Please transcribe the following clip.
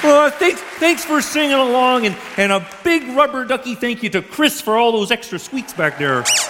Thanks for singing along, and a big rubber ducky thank you to Chris for all those extra squeaks back there.